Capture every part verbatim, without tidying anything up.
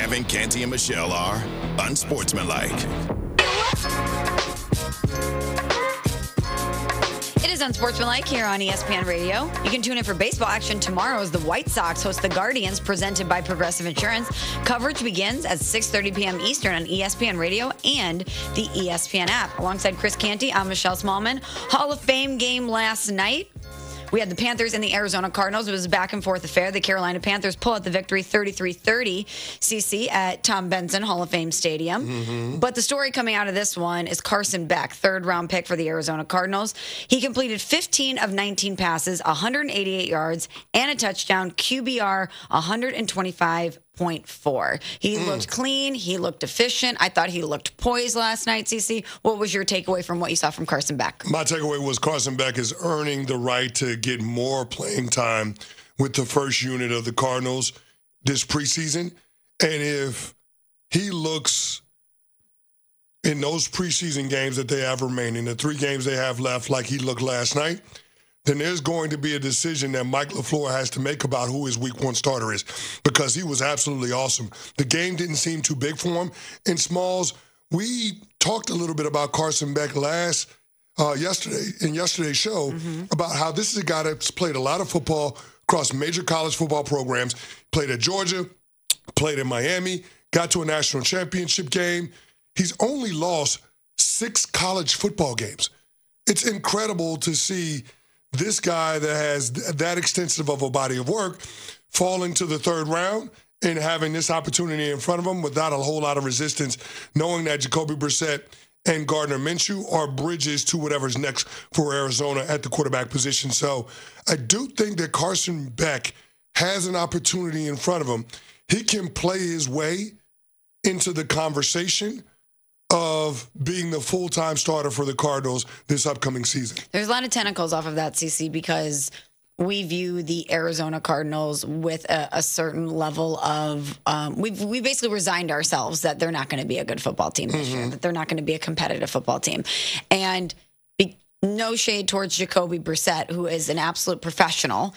Kevin, Canty, and Michelle are unsportsmanlike. It is Unsportsmanlike here on E S P N Radio. You can tune in for baseball action tomorrow as the White Sox host the Guardians, presented by Progressive Insurance. Coverage begins at six thirty p.m. Eastern on E S P N Radio and the E S P N app. Alongside Chris Canty, I'm Michelle Smallman. Hall of Fame game last night. We had the Panthers and the Arizona Cardinals. It was a back-and-forth affair. The Carolina Panthers pull out the victory thirty-three thirty, C C, at Tom Benson Hall of Fame Stadium. Mm-hmm. But the story coming out of this one is Carson Beck, third-round pick for the Arizona Cardinals. He completed fifteen of nineteen passes, one hundred eighty-eight yards, and a touchdown, Q B R one twenty-five point four. He mm. looked clean. He looked efficient. I thought he looked poised last night, C C. What was your takeaway from what you saw from Carson Beck? My takeaway was Carson Beck is earning the right to get more playing time with the first unit of the Cardinals this preseason. And if he looks in those preseason games that they have remaining, the three games they have left, like he looked last night, then there's going to be a decision that Mike LaFleur has to make about who his week one starter is, because he was absolutely awesome. The game didn't seem too big for him. And Smalls, we talked a little bit about Carson Beck last uh, yesterday, in yesterday's show, mm-hmm. about how this is a guy that's played a lot of football across major college football programs, played at Georgia, played in Miami, got to a national championship game. He's only lost six college football games. It's incredible to see this guy that has that extensive of a body of work falling to the third round and having this opportunity in front of him without a whole lot of resistance, knowing that Jacoby Brissett and Gardner Minshew are bridges to whatever's next for Arizona at the quarterback position. So I do think that Carson Beck has an opportunity in front of him. He can play his way into the conversation of being the full-time starter for the Cardinals this upcoming season. There's a lot of tentacles off of that, C C, because we view the Arizona Cardinals with a, a certain level of um, we've we basically resigned ourselves that they're not going to be a good football team this mm-hmm. year, that they're not going to be a competitive football team. And be, no shade towards Jacoby Brissett, who is an absolute professional.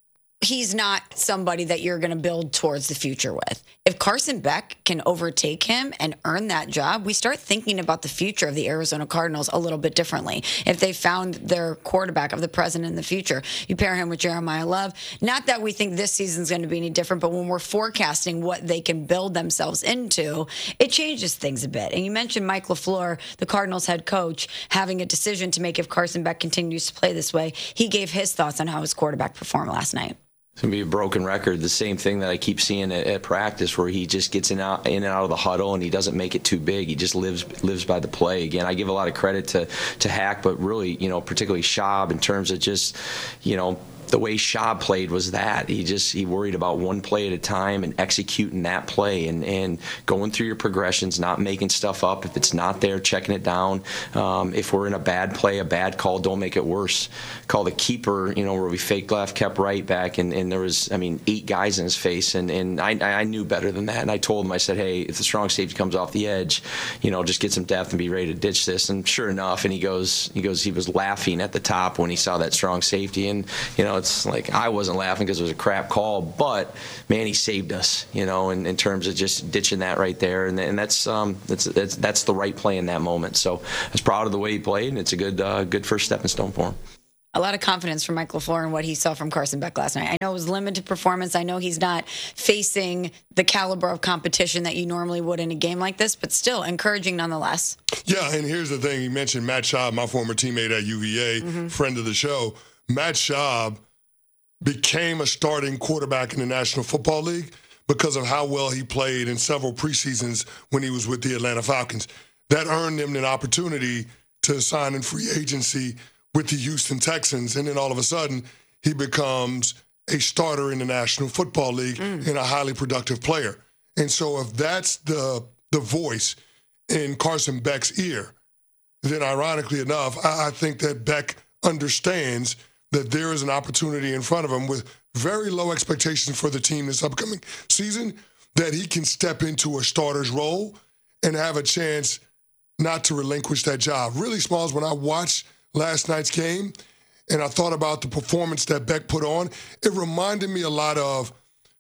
He's not somebody that you're going to build towards the future with. If Carson Beck can overtake him and earn that job, we start thinking about the future of the Arizona Cardinals a little bit differently. If they found their quarterback of the present and the future, you pair him with Jeremiah Love. Not that we think this season's going to be any different, but when we're forecasting what they can build themselves into, it changes things a bit. And you mentioned Mike LaFleur, the Cardinals head coach, having a decision to make if Carson Beck continues to play this way. He gave his thoughts on how his quarterback performed last night. It's going to be a broken record. The same thing that I keep seeing at, at practice, where he just gets in, out, in and out of the huddle and he doesn't make it too big. He just lives lives by the play. Again, I give a lot of credit to, to Hack, but really, you know, particularly Schaub in terms of just, you know, the way Schaub played was that he just he worried about one play at a time and executing that play and, and going through your progressions, not making stuff up. If it's not there, checking it down. Um, if we're in a bad play, a bad call, don't make it worse. Call the keeper, you know, where we fake left, kept right back, and, and there was, I mean, eight guys in his face, and, and I, I knew better than that. And I told him, I said, hey, if the strong safety comes off the edge, you know, just get some depth and be ready to ditch this. And sure enough, and he goes, he goes, he was laughing at the top when he saw that strong safety, and you know. It's like I wasn't laughing because it was a crap call, but man, he saved us, you know, in, in terms of just ditching that right there, and, and that's um that's, that's that's the right play in that moment. So I was proud of the way he played, and it's a good uh, good first stepping stone for him. A lot of confidence from Mike LaFleur in what he saw from Carson Beck last night. I know it was limited performance. I know he's not facing the caliber of competition that you normally would in a game like this, but still encouraging nonetheless. Yeah, and here's the thing. You mentioned Matt Schaub, my former teammate at U V A, mm-hmm. friend of the show. Matt Schaub became a starting quarterback in the National Football League because of how well he played in several preseasons when he was with the Atlanta Falcons. That earned him an opportunity to sign in free agency with the Houston Texans, and then all of a sudden, he becomes a starter in the National Football League mm. and a highly productive player. And so if that's the the voice in Carson Beck's ear, then ironically enough, I, I think that Beck understands that there is an opportunity in front of him with very low expectations for the team this upcoming season, that he can step into a starter's role and have a chance not to relinquish that job. Really, Smalls, when I watched last night's game and I thought about the performance that Beck put on, it reminded me a lot of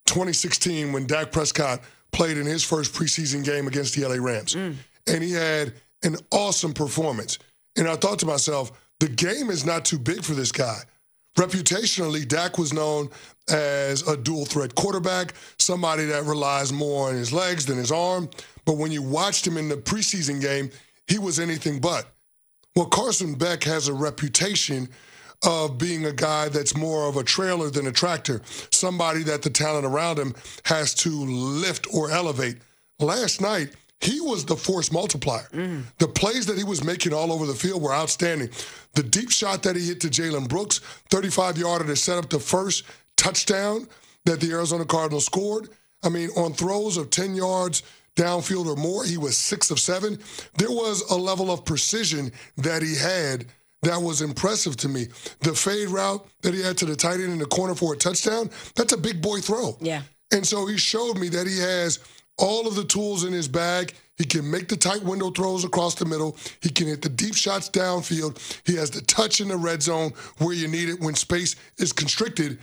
twenty sixteen when Dak Prescott played in his first preseason game against the L A Rams. Mm. And he had an awesome performance. And I thought to myself, the game is not too big for this guy. Reputationally, Dak was known as a dual-threat quarterback, somebody that relies more on his legs than his arm. But when you watched him in the preseason game, he was anything but. Well, Carson Beck has a reputation of being a guy that's more of a trailer than a tractor, somebody that the talent around him has to lift or elevate. Last night, he was the force multiplier. Mm. The plays that he was making all over the field were outstanding. The deep shot that he hit to Jalen Brooks, thirty-five-yarder to set up the first touchdown that the Arizona Cardinals scored. I mean, on throws of ten yards downfield or more, he was six of seven. There was a level of precision that he had that was impressive to me. The fade route that he had to the tight end in the corner for a touchdown, that's a big boy throw. Yeah. And so he showed me that he has all of the tools in his bag. He can make the tight window throws across the middle. He can hit the deep shots downfield. He has the touch in the red zone where you need it when space is constricted.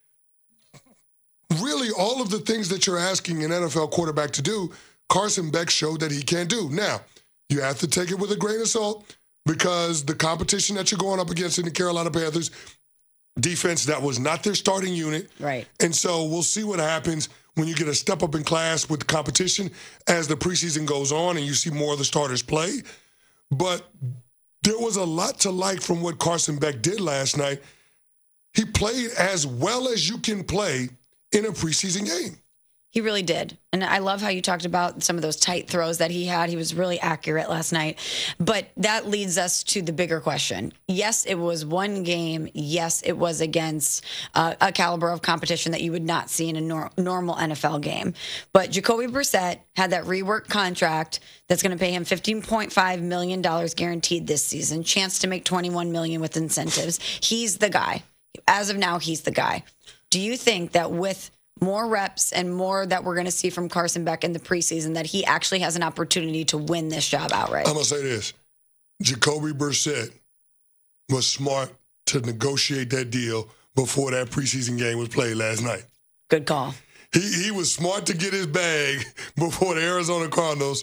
Really, all of the things that you're asking an N F L quarterback to do, Carson Beck showed that he can do. Now, you have to take it with a grain of salt because the competition that you're going up against in the Carolina Panthers, defense that was not their starting unit. Right. And so we'll see what happens when you get a step up in class with the competition as the preseason goes on and you see more of the starters play. But there was a lot to like from what Carson Beck did last night. He played as well as you can play in a preseason game. He really did. And I love how you talked about some of those tight throws that he had. He was really accurate last night. But that leads us to the bigger question. Yes, it was one game. Yes, it was against uh, a caliber of competition that you would not see in a nor- normal N F L game. But Jacoby Brissett had that rework contract that's going to pay him fifteen point five million dollars guaranteed this season, chance to make twenty-one million dollars with incentives. He's the guy. As of now, he's the guy. Do you think that with more reps and more that we're going to see from Carson Beck in the preseason, that he actually has an opportunity to win this job outright? I'm going to say this. Jacoby Brissett was smart to negotiate that deal before that preseason game was played last night. Good call. He he was smart to get his bag before the Arizona Cardinals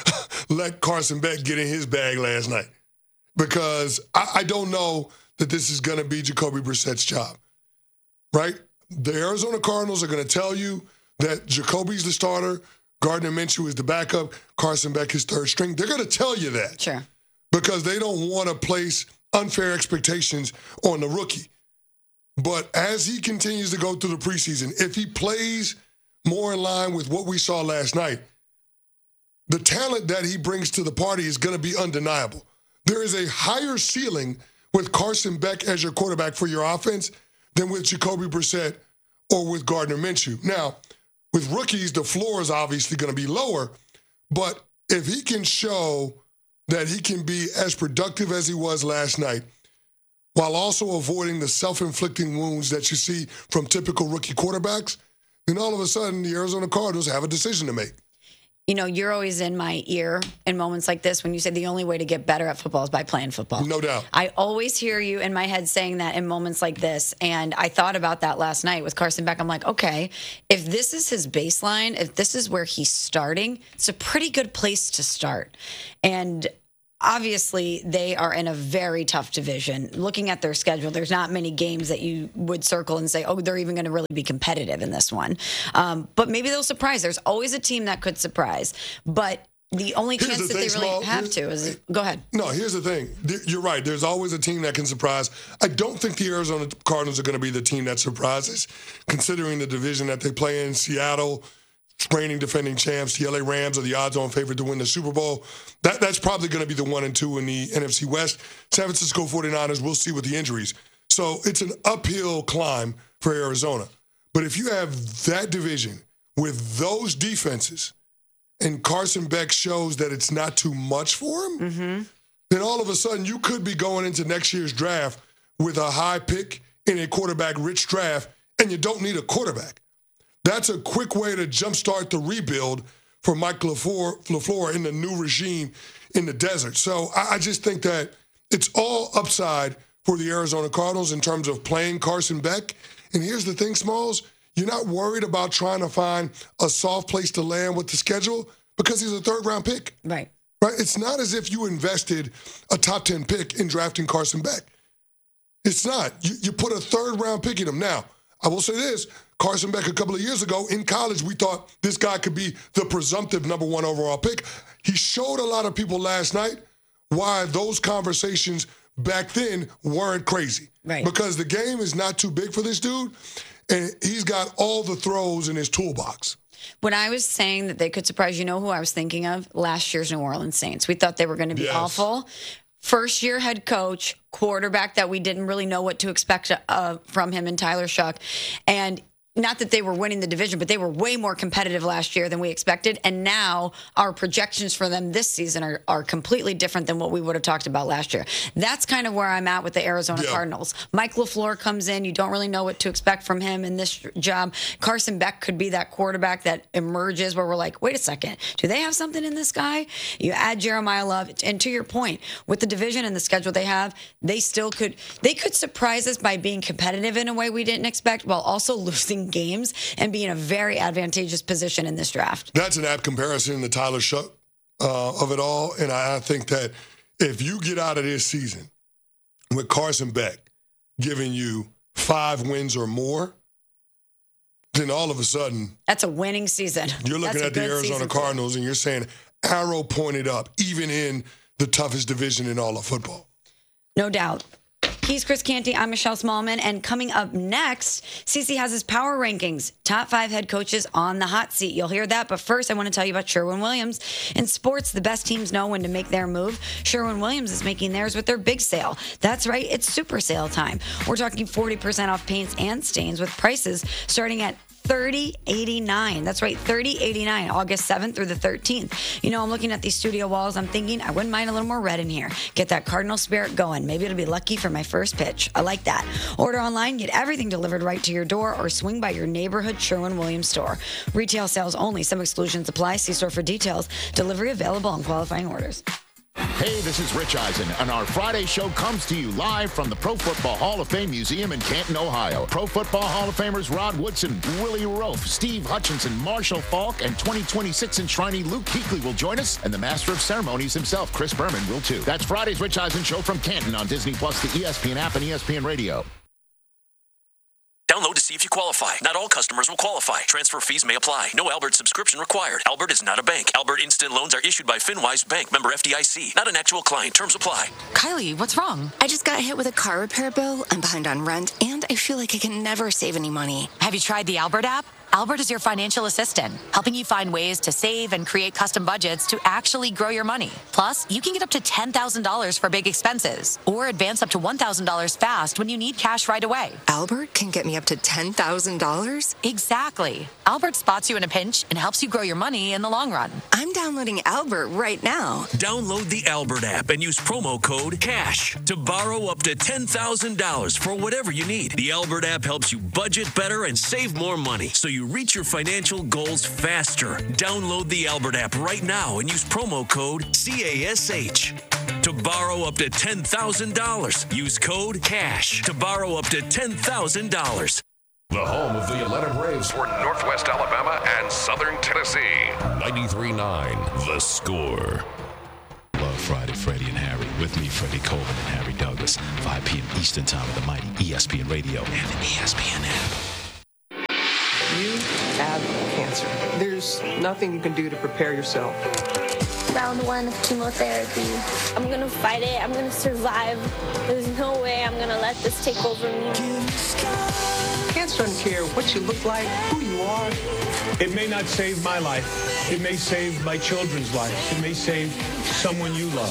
let Carson Beck get in his bag last night. Because I, I don't know that this is going to be Jacoby Brissett's job, right? The Arizona Cardinals are going to tell you that Jacoby's the starter, Gardner Minshew is the backup, Carson Beck is third string. They're going to tell you that. Sure. Because they don't want to place unfair expectations on the rookie. But as he continues to go through the preseason, if he plays more in line with what we saw last night, the talent that he brings to the party is going to be undeniable. There is a higher ceiling with Carson Beck as your quarterback for your offense than with Jacoby Brissett or with Gardner Minshew. Now, with rookies, the floor is obviously going to be lower, but if he can show that he can be as productive as he was last night, while also avoiding the self-inflicting wounds that you see from typical rookie quarterbacks, then all of a sudden the Arizona Cardinals have a decision to make. You know, you're always in my ear in moments like this when you say the only way to get better at football is by playing football. No doubt. I always hear you in my head saying that in moments like this. And I thought about that last night with Carson Beck. I'm like, okay, if this is his baseline, if this is where he's starting, it's a pretty good place to start. And obviously, they are in a very tough division. Looking at their schedule, there's not many games that you would circle and say, oh, they're even going to really be competitive in this one. Um, but maybe they'll surprise. There's always a team that could surprise. But the only Here's chance the that thing, they really Small. have Here's, to is, go ahead. No, here's the thing. You're right. There's always a team that can surprise. I don't think the Arizona Cardinals are going to be the team that surprises, considering the division that they play in. Seattle, reigning defending champs, the L A Rams are the odds-on favorite to win the Super Bowl. That That's probably going to be the one and two in the N F C West. San Francisco forty-niners, we'll see with the injuries. So it's an uphill climb for Arizona. But if you have that division with those defenses and Carson Beck shows that it's not too much for him, mm-hmm. then all of a sudden you could be going into next year's draft with a high pick in a quarterback-rich draft, and you don't need a quarterback. That's a quick way to jumpstart the rebuild for Mike LaFleur, LaFleur in the new regime in the desert. So I, I just think that it's all upside for the Arizona Cardinals in terms of playing Carson Beck. And here's the thing, Smalls, you're not worried about trying to find a soft place to land with the schedule because he's a third-round pick. Right. Right? It's not as if you invested a top ten pick in drafting Carson Beck. It's not. You, you put a third-round pick in him. Now, I will say this. Carson Beck, a couple of years ago, in college, we thought this guy could be the presumptive number one overall pick. He showed a lot of people last night why those conversations back then weren't crazy. Right. Because the game is not too big for this dude, and he's got all the throws in his toolbox. When I was saying that they could surprise, you know who I was thinking of? Last year's New Orleans Saints. We thought they were going to be Yes. awful. First year head coach, quarterback that we didn't really know what to expect uh, from him and Tyler Shuck. And not that they were winning the division, but they were way more competitive last year than we expected. And now our projections for them this season are, are completely different than what we would have talked about last year. That's kind of where I'm at with the Arizona Yeah. Cardinals. Mike LaFleur comes in. You don't really know what to expect from him in this job. Carson Beck could be that quarterback that emerges where we're like, wait a second, do they have something in this guy? You add Jeremiah Love. And to your point, with the division and the schedule they have, they still could, they could surprise us by being competitive in a way we didn't expect while also losing games and be in a very advantageous position in this draft. That's an apt comparison to Tyler Shuck uh, of it all. And I, I think that if you get out of this season with Carson Beck giving you five wins or more, then all of a sudden That's a winning season. you're looking That's a at the good Arizona season for them. Cardinals and you're saying arrow pointed up, even in the toughest division in all of football. No doubt. He's Chris Canty. I'm Michelle Smallman. And coming up next, Cece has his power rankings. Top five head coaches on the hot seat. You'll hear that. But first, I want to tell you about Sherwin-Williams. In sports, the best teams know when to make their move. Sherwin-Williams is making theirs with their big sale. That's right. It's super sale time. We're talking forty percent off paints and stains with prices starting at thirty eighty-nine. That's right, thirty eighty-nine, August seventh through the thirteenth. You know, I'm looking at these studio walls. I'm thinking I wouldn't mind a little more red in here. Get that Cardinal spirit going. Maybe it'll be lucky for my first pitch. I like that. Order online, get everything delivered right to your door, or swing by your neighborhood Sherwin-Williams store. Retail sales only. Some exclusions apply. See store for details. Delivery available on qualifying orders. Hey, this is Rich Eisen, and our Friday show comes to you live from the Pro Football Hall of Fame Museum in Canton, Ohio. Pro Football Hall of Famers Rod Woodson, Willie Rofe, Steve Hutchinson, Marshall Falk, and twenty twenty-six enshrinee Luke Kuechly will join us, and the Master of Ceremonies himself, Chris Berman, will too. That's Friday's Rich Eisen Show from Canton on Disney Plus, the E S P N app, and E S P N Radio. Download to see if you qualify. Not all customers will qualify. Transfer fees may apply. No Albert subscription required. Albert is not a bank. Albert Instant Loans are issued by FinWise Bank, member F D I C. Not an actual client. Terms apply. Kylie, what's wrong? I just got hit with a car repair bill. I'm behind on rent, and I feel like I can never save any money. Have you tried the Albert app? Albert is your financial assistant, helping you find ways to save and create custom budgets to actually grow your money. Plus, you can get up to ten thousand dollars for big expenses or advance up to one thousand dollars fast when you need cash right away. Albert can get me up to ten thousand dollars? Exactly. Albert spots you in a pinch and helps you grow your money in the long run. I'm downloading Albert right now. Download the Albert app and use promo code CASH to borrow up to ten thousand dollars for whatever you need. The Albert app helps you budget better and save more money so you reach your financial goals faster. Download the Albert app right now and use promo code CASH to borrow up to ten thousand dollars. Use code CASH to borrow up to ten thousand dollars. The home of the Atlanta Braves for Northwest Alabama and Southern Tennessee. ninety-three point nine The Score. Love Friday, Freddie and Harry. With me, Freddie Coleman and Harry Douglas. five p.m. Eastern Time with the mighty E S P N Radio and the E S P N app. You have cancer. There's nothing you can do to prepare yourself. Round one of chemotherapy. I'm gonna fight it. I'm gonna survive. There's no way I'm gonna let this take over me. Cancer doesn't care what you look like, who you are. It may not save my life. It may save my children's lives. It may save someone you love.